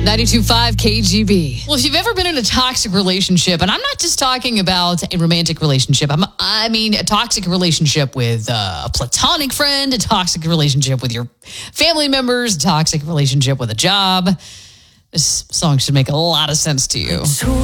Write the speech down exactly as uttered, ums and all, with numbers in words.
ninety-two point five K G B. Well, if you've ever been in a toxic relationship, and I'm not just talking about a romantic relationship, I'm, I mean a toxic relationship with uh, a platonic friend, a toxic relationship with your family members, a toxic relationship with a job, this song should make a lot of sense to you.